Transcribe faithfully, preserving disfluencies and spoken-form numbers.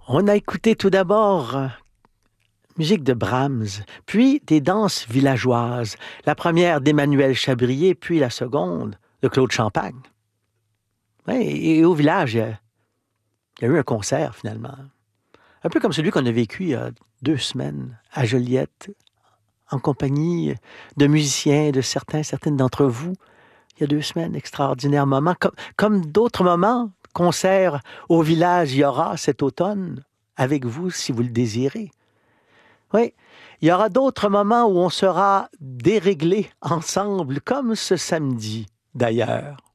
On a écouté tout d'abord euh, musique de Brahms, puis des danses villageoises. La première d'Emmanuel Chabrier, puis la seconde de Claude Champagne. Ouais, et, et au village, il y, a, il y a eu un concert finalement. Un peu comme celui qu'on a vécu il y a deux semaines à Joliette, en compagnie de musiciens, de certains, certaines d'entre vous. Il y a deux semaines, extraordinaire moment. Comme, comme d'autres moments, concerts au village, il y aura cet automne avec vous si vous le désirez. Oui, il y aura d'autres moments où on sera déréglés ensemble, comme ce samedi d'ailleurs.